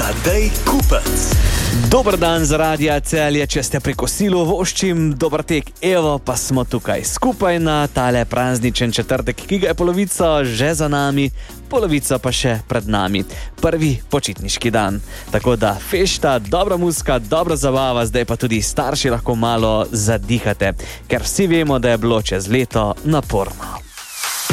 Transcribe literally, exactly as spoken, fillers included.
Tadej Kupec. Dober dan z Radia Celje, če ste pri kosilu, voščim dober tek. Evo, pa smo tukaj skupaj na tale prazničen četrtek, ki ga je polovica že za nami, polovica pa še pred nami. Prvi počitniški dan. Tako da fešta, dobra muzika, dobra zabava, zdaj pa tudi starši lahko malo zadihate, ker vsi vemo, da je bilo čez leto naporno.